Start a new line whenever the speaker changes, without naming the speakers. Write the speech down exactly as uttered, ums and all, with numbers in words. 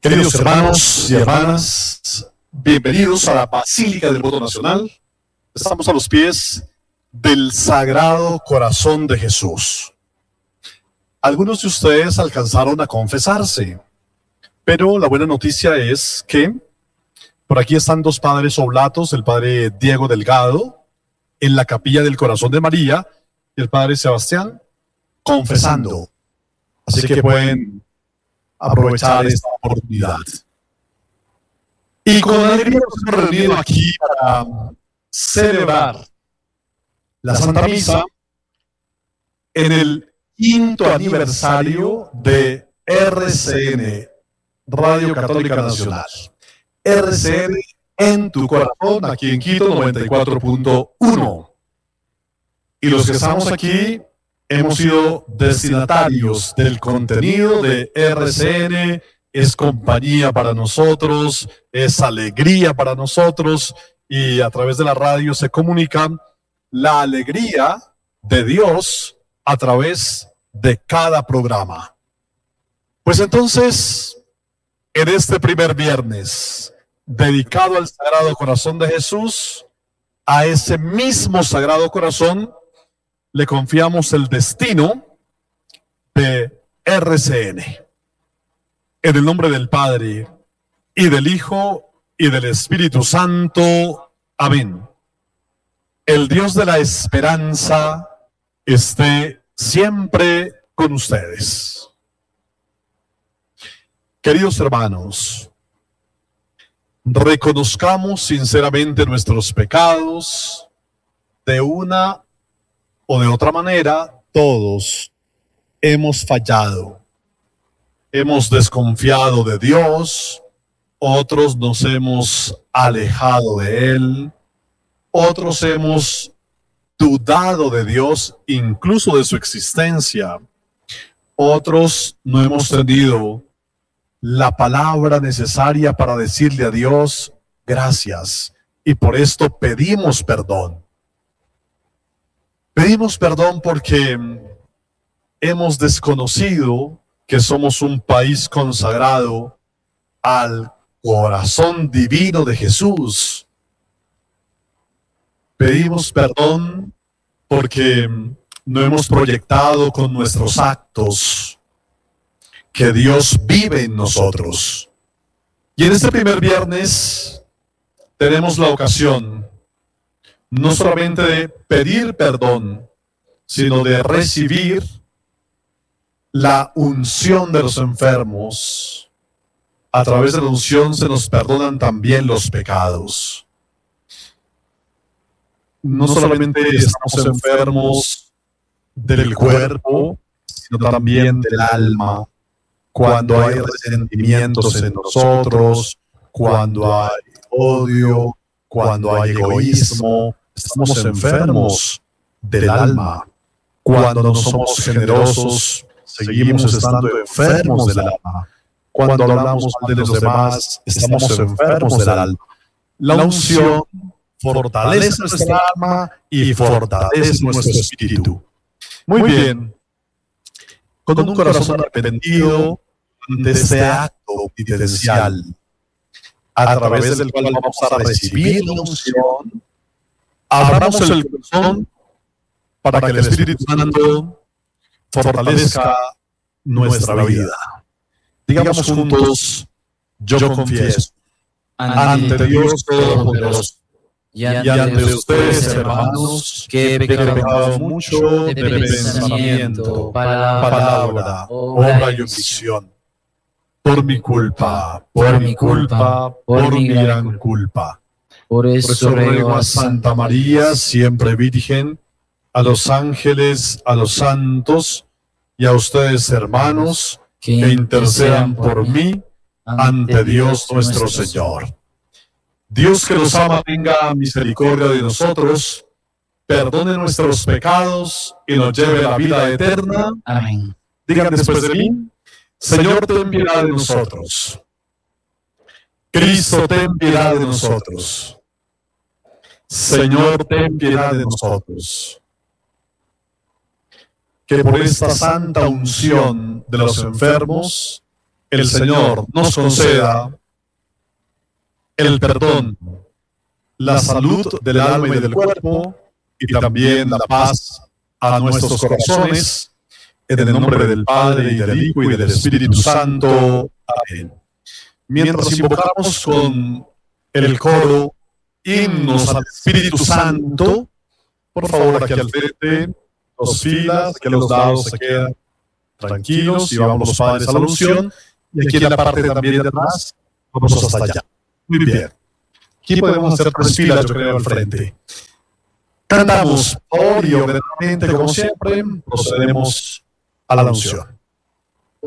Queridos hermanos y hermanas, bienvenidos a la Basílica del Voto Nacional. Estamos a los pies del Sagrado Corazón de Jesús. Algunos de ustedes alcanzaron a confesarse, pero la buena noticia es que por aquí están dos padres oblatos, el padre Diego Delgado, en la Capilla del Corazón de María, y el padre Sebastián, confesando. Así que pueden aprovechar esta oportunidad. Y con alegría nos hemos reunido aquí para celebrar la Santa Misa en el quinto aniversario de R C N, Radio Católica Nacional. R C N en tu corazón, aquí en Quito noventa y cuatro punto uno. Y los que estamos aquí hemos sido destinatarios del contenido de R C N, es compañía para nosotros, es alegría para nosotros, y a través de la radio se comunica la alegría de Dios a través de cada programa. Pues entonces, en este primer viernes, dedicado al Sagrado Corazón de Jesús, a ese mismo Sagrado Corazón le confiamos el destino de R C N. En el nombre del Padre, y del Hijo, y del Espíritu Santo. Amén. El Dios de la esperanza esté siempre con ustedes. Queridos hermanos, reconozcamos sinceramente nuestros pecados. De una o de otra manera, todos hemos fallado. Hemos desconfiado de Dios, otros nos hemos alejado de Él, otros hemos dudado de Dios, incluso de su existencia. Otros no hemos tenido la palabra necesaria para decirle a Dios gracias, y por esto pedimos perdón. Pedimos perdón porque hemos desconocido que somos un país consagrado al corazón divino de Jesús. Pedimos perdón porque no hemos proyectado con nuestros actos que Dios vive en nosotros. Y en este primer viernes tenemos la ocasión no solamente de pedir perdón, sino de recibir la unción de los enfermos. A través de la unción se nos perdonan también los pecados. No solamente estamos enfermos del cuerpo, sino también del alma. Cuando hay resentimientos en nosotros, cuando hay odio, cuando hay egoísmo, estamos enfermos del alma. Cuando no somos generosos, seguimos estando enfermos del alma. Cuando hablamos de los demás, estamos enfermos del alma. La unción fortalece nuestra alma y fortalece nuestro espíritu. Muy bien. Con un corazón arrepentido ante este acto penitencial, a través del cual vamos a recibir la unción, abramos el corazón para que el Espíritu Santo fortalezca nuestra vida. Digamos juntos: yo confieso ante Dios Todopoderoso y ante ustedes, hermanos, que he pecado mucho de pensamiento, palabra, obra y omisión. Por mi culpa, por mi culpa, por mi gran culpa. Por eso ruego a Santa María, siempre Virgen, a los ángeles, a los santos y a ustedes, hermanos, que intercedan por mí ante Dios nuestro Señor. Dios que nos ama tenga misericordia de nosotros, perdone nuestros pecados y nos lleve a la vida eterna. Amén. Digan después de mí: Señor, ten piedad de nosotros. Cristo, ten piedad de nosotros. Señor, ten piedad de nosotros. Que por esta santa unción de los enfermos el Señor nos conceda el perdón, la salud del alma y del cuerpo, y también la paz a nuestros corazones, en el nombre del Padre, y del Hijo, y del Espíritu Santo. Amén. Mientras invocamos con el coro himnos al Espíritu Santo, por favor, aquí al frente, dos filas, que los lados se quedan tranquilos, y vamos los padres a la unción, y aquí en la parte también de atrás, vamos hasta allá. Muy bien. Aquí podemos hacer tres filas, yo creo, al frente. Cantamos por y ordenadamente, como siempre, procedemos a la unción.